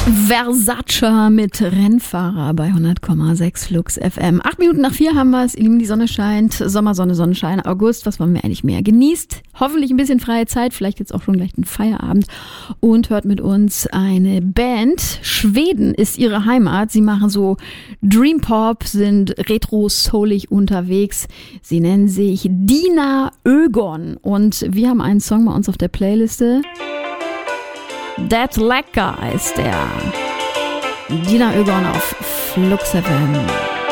Versace mit Rennfahrer bei 100,6 Flux FM. 8 Minuten nach 4 haben wir es. Ihr Lieben, die Sonne scheint. Sommersonne, Sonnenschein. August, was wollen wir eigentlich mehr? Genießt hoffentlich ein bisschen freie Zeit. Vielleicht jetzt auch schon gleich einen Feierabend. Und hört mit uns eine Band. Schweden ist ihre Heimat. Sie machen so Dream Pop, sind retro-soulig unterwegs. Sie nennen sich Dina Ögon. Und wir haben einen Song bei uns auf der Playliste. That Lecker ist der. Dina Ögon auf Flux FM.